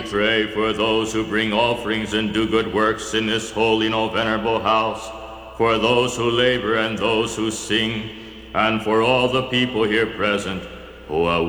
pray for those who bring offerings and do good works in this holy and venerable house, for those who labor and those who sing, and for all the people here present who are